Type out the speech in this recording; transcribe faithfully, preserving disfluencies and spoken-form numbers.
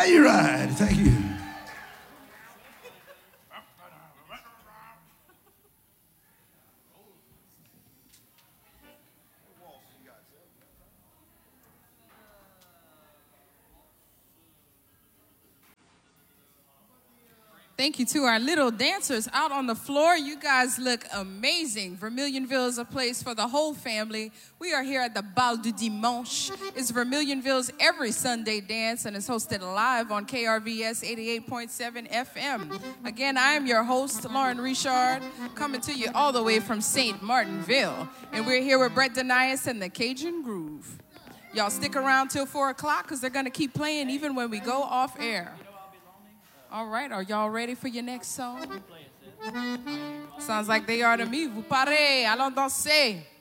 Telluride. Thank you. Thank you to our little dancers out on the floor. You guys look amazing. Vermilionville is a place for the whole family. We are here at the Bal du Dimanche. It's Vermilionville's every Sunday dance, and it's hosted live on K R V S eighty-eight point seven F M. Again, I am your host, Lauren Richard, coming to you all the way from Saint Martinville. And we're here with Brett Denias and the Cajun Groove. Y'all stick around till four o'clock because they're going to keep playing even when we go off air. All right, are y'all ready for your next song? Sounds like they are to me. Vous parez, allons danser.